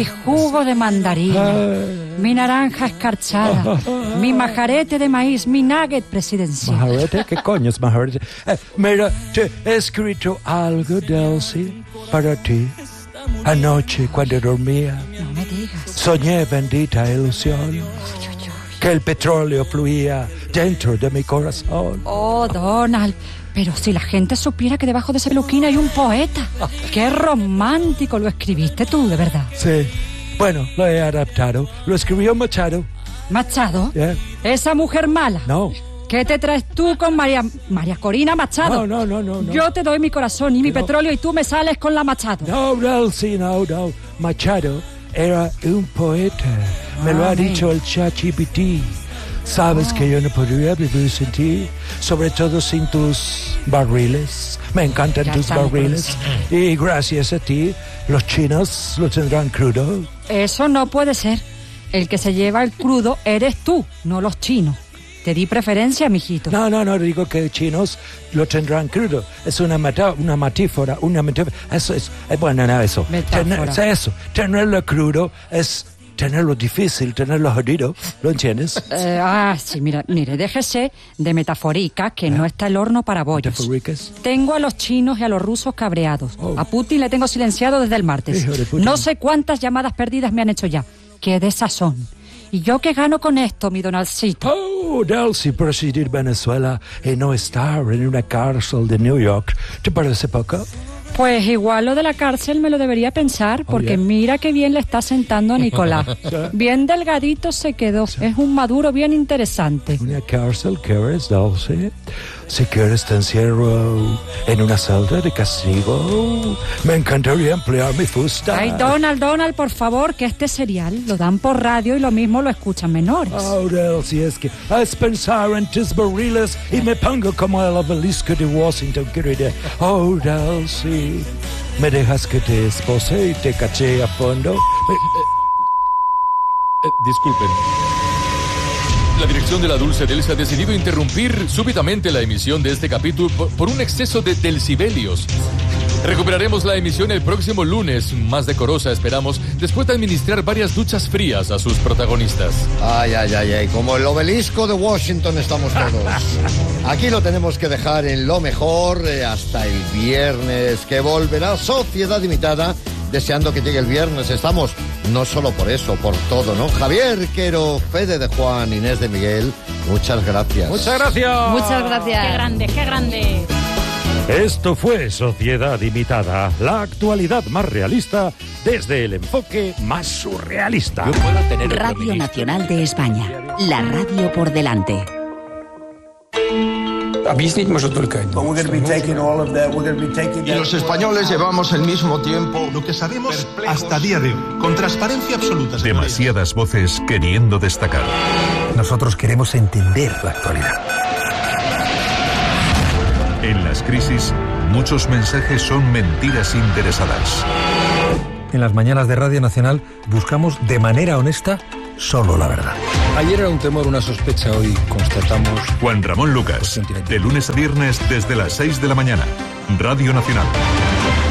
mi jugo de mandarina, mi naranja escarchada, mi majarete de maíz, mi nugget presidencial. ¿Majarete? ¿Qué coño es majarete? Mira, te he escrito algo, Delcy, para ti. Anoche, cuando dormía, No me digas. soñé, bendita ilusión, que el petróleo fluía dentro de mi corazón. Oh, Donald, pero si la gente supiera que debajo de esa peluquina hay un poeta. ¡Qué romántico! Lo escribiste tú, de verdad. Sí, bueno, lo he adaptado. Lo escribió Machado. ¿Machado? Yeah. ¿Esa mujer mala? No. ¿Qué te traes tú con María Corina Machado? No. Yo te doy mi corazón y mi petróleo y tú me sales con la Machado. No, Delcy, no. Machado era un poeta. Me lo ha dicho el ChatGPT. Sabes que yo no podría vivir sin ti, sobre todo sin tus barriles. Me encantan Ya tus está, barriles. Y gracias a ti, los chinos lo tendrán crudo. Eso no puede ser. El que se lleva el crudo eres tú, no los chinos. Te di preferencia, mijito. No, digo que chinos lo tendrán crudo. Es una metáfora. Eso es, bueno, no, eso. Metáfora. Tenerlo crudo es tenerlo difícil, tenerlo jodido. ¿Lo entiendes? Sí, mire, déjese de metafóricas, que no está el horno para bollos. ¿Metafóricas? Tengo a los chinos y a los rusos cabreados. Oh. A Putin le tengo silenciado desde el martes. Hijo de Putin. No sé cuántas llamadas perdidas me han hecho ya. ¡Qué desazón! ¿Y yo qué gano con esto, mi Donaldcito? Oh, Delcy, presidir Venezuela y no estar en una cárcel de New York, ¿te parece poco? Pues igual lo de la cárcel me lo debería pensar, porque mira qué bien le está sentando a Nicolás. Bien delgadito se quedó. Es un Maduro bien interesante. ¿Una cárcel quieres, Delcy? Si quieres te encierro en una celda de castigo. Me encantaría emplear mi fusta. Ay, Donald, por favor, que este serial lo dan por radio y lo mismo lo escuchan menores. Oh, Delcy, es que haz pensar en tus barriles y me pongo como el obelisco de Washington, querida. Oh, Delcy, ¿me dejas que te espose y te caché a fondo? Disculpen. La dirección de la Dulce Delcy ha decidido interrumpir súbitamente la emisión de este capítulo por un exceso de delcibelios. Recuperaremos la emisión el próximo lunes, más decorosa esperamos, después de administrar varias duchas frías a sus protagonistas. Ay, como el obelisco de Washington estamos todos. Aquí lo tenemos que dejar en lo mejor hasta el viernes, que volverá Sociedad Limitada, deseando que llegue el viernes. Estamos, no solo por eso, por todo, ¿no? Javier Quero, Fede de Juan, Inés de Miguel, muchas gracias. Muchas gracias. Muchas gracias. ¡Qué grande, qué grande! Esto fue Sociedad Limitada, la actualidad más realista desde el enfoque más surrealista. Radio Nacional de España, la radio por delante. Y los españoles llevamos el mismo tiempo. Lo que sabemos hasta día de hoy, con transparencia absoluta. señorías. Demasiadas voces queriendo destacar. Nosotros queremos entender la actualidad. En las crisis, muchos mensajes son mentiras interesadas. En las mañanas de Radio Nacional buscamos de manera honesta solo la verdad. Ayer era un temor, una sospecha, hoy constatamos... Juan Ramón Lucas, de lunes a viernes desde las 6 de la mañana. Radio Nacional.